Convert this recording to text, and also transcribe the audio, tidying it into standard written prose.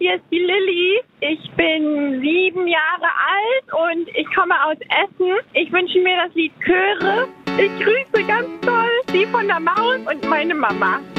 hier ist die Lilly. Ich bin 7 Jahre alt und ich komme aus Essen. Ich wünsche mir das Lied Chöre. Ich grüße ganz toll die von der Maus und meine Mama.